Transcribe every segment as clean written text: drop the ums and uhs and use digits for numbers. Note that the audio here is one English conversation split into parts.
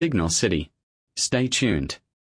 Signal City. Stay tuned.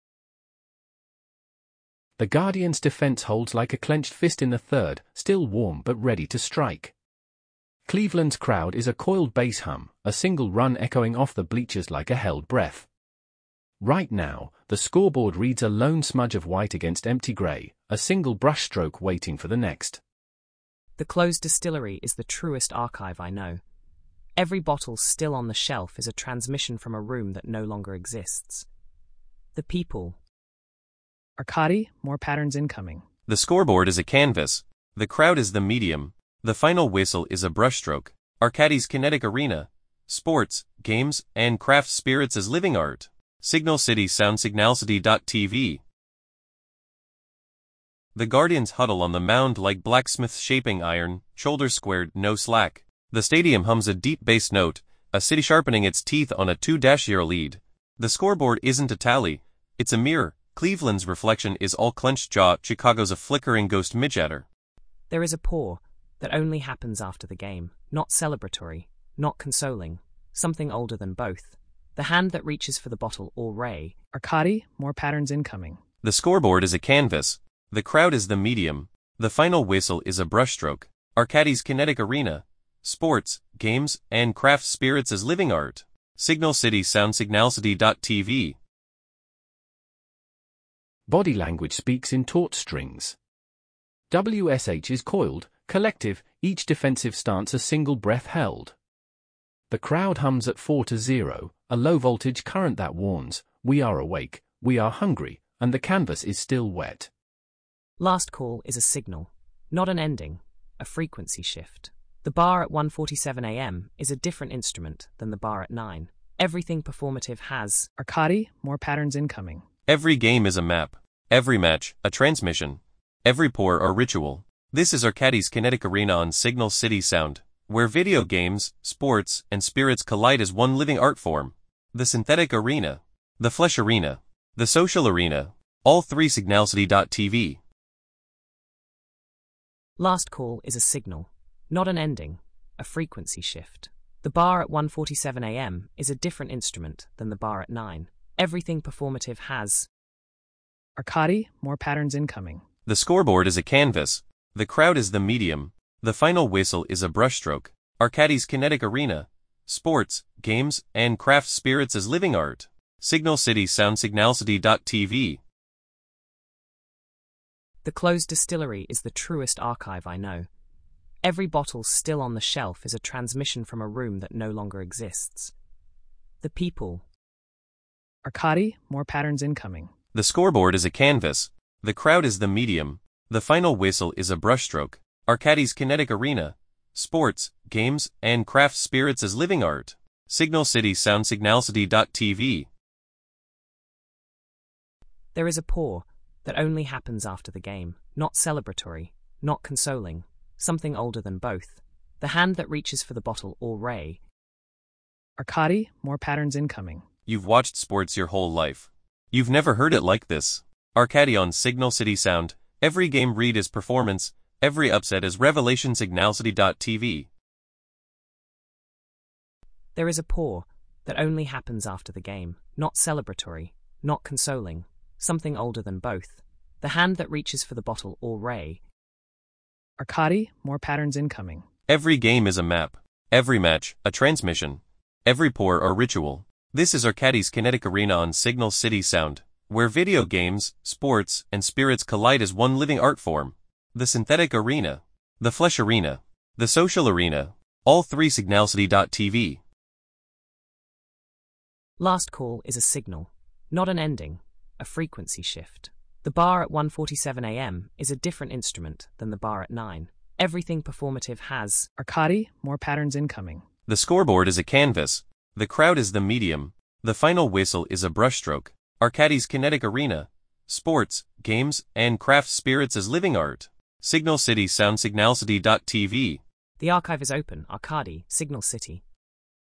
The Guardians' defense holds like a clenched fist in the third, still warm but ready to strike. Cleveland's crowd is a coiled bass hum, a single run echoing off the bleachers like a held breath. Right now, the scoreboard reads a lone smudge of white against empty gray, a single brushstroke waiting for the next. The closed distillery is the truest archive I know. Every bottle still on the shelf is a transmission from a room that no longer exists. The people. Arcadi, more patterns incoming. The scoreboard is a canvas. The crowd is the medium. The final whistle is a brushstroke. Arcadi's kinetic arena. Sports, games, and craft spirits as living art. Signal City Sound Signalcity.tv. The Guardians huddle on the mound like blacksmiths shaping iron, shoulders squared, no slack. The stadium hums a deep bass note, a city sharpening its teeth on a 2-0 lead. The scoreboard isn't a tally, it's a mirror. Cleveland's reflection is all clenched jaw, Chicago's a flickering ghost midgetter. There is a pour that only happens after the game, not celebratory, not consoling, something older than both. The hand that reaches for the bottle or ray. Arcadi, more patterns incoming. The scoreboard is a canvas. The crowd is the medium. The final whistle is a brushstroke. Arcadi's kinetic arena. Sports, games, and craft spirits as living art. Signal City Sound Signalcity.tv. Body language speaks in taut strings. WSH is coiled, collective, each defensive stance a single breath held. The crowd hums at 4-0, a low-voltage current that warns, we are awake, we are hungry, and the canvas is still wet. Last call is a signal, not an ending, a frequency shift. The bar at 1:47 a.m. is a different instrument than the bar at 9. Everything performative has. Arcadi, more patterns incoming. Every game is a map. Every match, a transmission. Every pour a ritual. This is Arcadi's kinetic arena on Signal City Sound, where video games, sports, and spirits collide as one living art form. The synthetic arena. The flesh arena. The social arena. All three Signalcity.tv. Last call is a signal, not an ending, a frequency shift. The bar at 1:47 a.m. is a different instrument than the bar at 9. Everything performative has. Arcadi, more patterns incoming. The scoreboard is a canvas. The crowd is the medium. The final whistle is a brushstroke. Arcadi's kinetic arena. Sports, games, and craft spirits as living art. Signal City Sound Signalcity.tv. The closed distillery is the truest archive I know. Every bottle still on the shelf is a transmission from a room that no longer exists. The people. Arcadi, more patterns incoming. The scoreboard is a canvas. The crowd is the medium. The final whistle is a brushstroke. Arcadi's kinetic arena. Sports, games, and craft spirits as living art. Signal City Sound Signalcity.tv. There is a pour that only happens after the game, not celebratory, not consoling, something older than both. The hand that reaches for the bottle or ray. Arcadi, more patterns incoming. You've watched sports your whole life. You've never heard it like this. Arcadi on Signal City Sound. Every game read is performance. Every upset is revelation. Signalcity.tv. There is a pour that only happens after the game, not celebratory, not consoling, something older than both. The hand that reaches for the bottle or ray. Arcadi, more patterns incoming. Every game is a map. Every match, a transmission. Every pour a ritual. This is Arcadi's kinetic arena on Signal City Sound, where video games, sports, and spirits collide as one living art form. The synthetic arena. The flesh arena. The social arena. All three Signalcity.tv. Last call is a signal, not an ending, a frequency shift. The bar at 1:47 a.m. is a different instrument than the bar at 9. Everything performative has. Arcadi, more patterns incoming. The scoreboard is a canvas. The crowd is the medium. The final whistle is a brushstroke. Arcadi's kinetic arena. Sports, games, and craft spirits as living art. Signal City Sound Signalcity.tv. The archive is open. Arcadi, Signal City.